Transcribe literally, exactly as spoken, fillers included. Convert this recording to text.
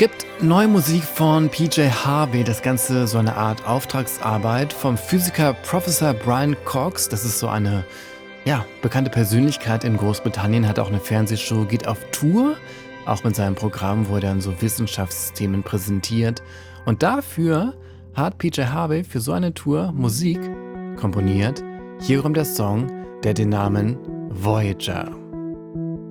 Gibt neue Musik von P J Harvey, das Ganze so eine Art Auftragsarbeit vom Physiker Professor Brian Cox. Das ist so eine, ja, bekannte Persönlichkeit in Großbritannien, hat auch eine Fernsehshow, geht auf Tour, auch mit seinem Programm, wo er dann so Wissenschaftsthemen präsentiert. Und dafür hat P J Harvey für so eine Tour Musik komponiert. Hier kommt der Song, der den Namen Voyager